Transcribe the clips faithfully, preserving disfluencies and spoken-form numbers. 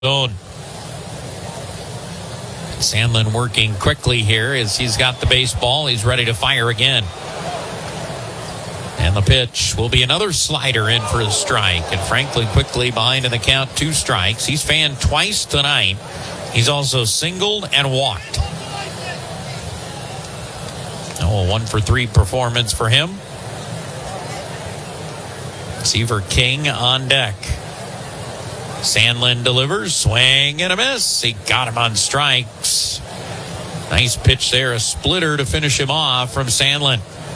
zone. Sandlin working quickly here as he's got the baseball. He's ready to fire again. And the pitch will be another slider in for a strike. And Franklin quickly behind in the count, two strikes. He's fanned twice tonight. He's also singled and walked. Oh, a one for three performance for him. Seaver King on deck. Sandlin delivers, swing and a miss. He got him on strikes. Nice pitch there, a splitter to finish him off from Sandlin.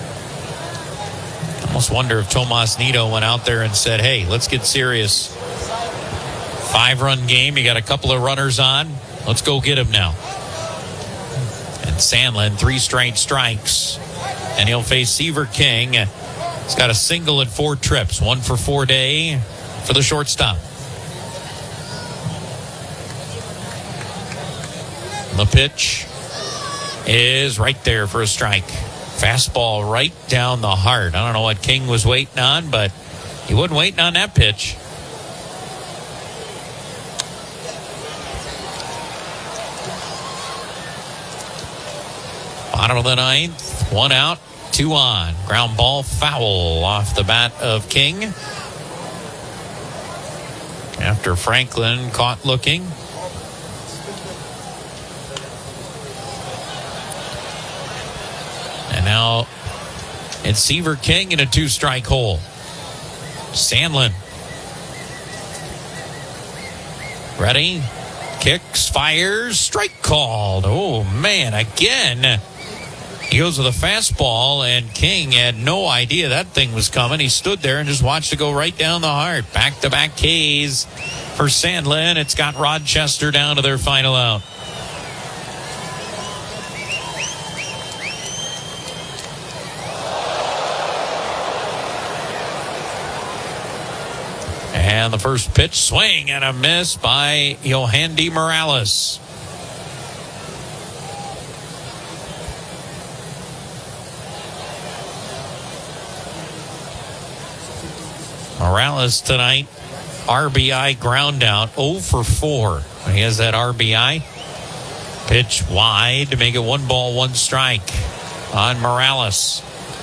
Almost wonder if Tomas Nido went out there and said, hey, let's get serious. Five-run game, you got a couple of runners on. Let's go get him now. And Sandlin, three straight strikes. And he'll face Seaver King. He's got a single and four trips, one for four day for the shortstop. The pitch is right there for a strike. Fastball right down the heart. I don't know what King was waiting on, but he wasn't waiting on that pitch. Bottom of the ninth, one out, two on. Ground ball foul off the bat of King. After Franklin caught looking. And now it's Seaver King in a two-strike hole. Sandlin. Ready. Kicks, fires, strike called. Oh, man, again. He goes with a fastball, and King had no idea that thing was coming. He stood there and just watched it go right down the heart. Back-to-back Ks for Sandlin. It's got Rochester down to their final out. And the first pitch, swing and a miss by Yohandy Morales. Morales tonight, R B I ground out, oh for four. He has that R B I. Pitch wide to make it one ball, one strike on Morales.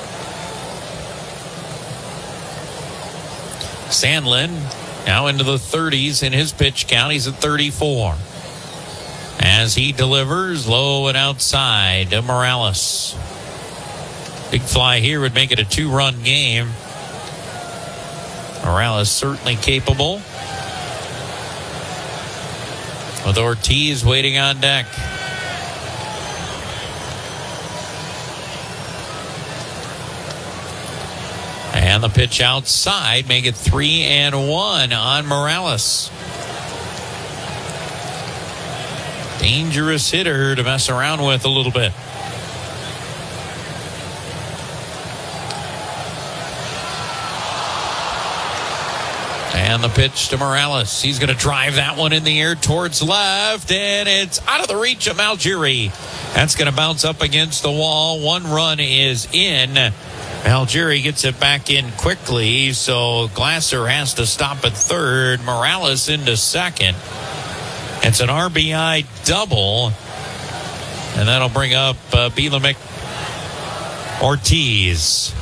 Sandlin now into the thirties in his pitch count. He's at thirty-four. As he delivers low and outside to Morales. Big fly here would make it a two-run game. Morales certainly capable. With Ortiz waiting on deck. And the pitch outside, make it three and one on Morales. Dangerous hitter to mess around with a little bit. And the pitch to Morales. He's going to drive that one in the air towards left, and it's out of the reach of Malgiri. That's going to bounce up against the wall. One run is in. Malgiri gets it back in quickly, so Glasser has to stop at third. Morales into second. It's an R B I double, and that'll bring up uh, Bielemic Ortiz.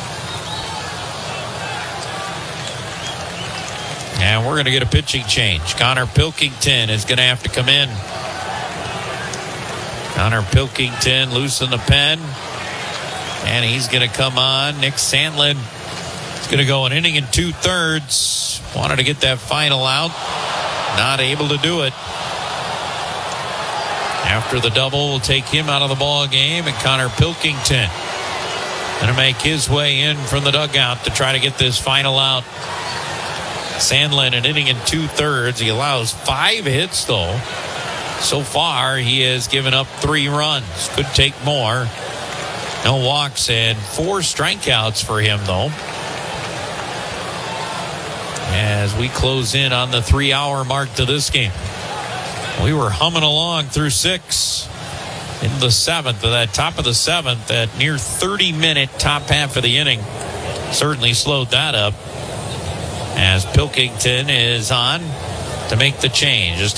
And we're going to get a pitching change. Connor Pilkington is going to have to come in. Connor Pilkington loosen the pen. And he's going to come on. Nick Sandlin is going to go an inning and two-thirds. Wanted to get that final out. Not able to do it. After the double, we'll take him out of the ball game. And Connor Pilkington going to make his way in from the dugout to try to get this final out. Sandlin an inning and two-thirds. He allows five hits, though. So far, he has given up three runs. Could take more. No walks and four strikeouts for him, though. As we close in on the three-hour mark to this game. We were humming along through six. In the seventh, at that top of the seventh, that near thirty-minute top half of the inning. Certainly slowed that up. As Pilkington is on. to make the change. Just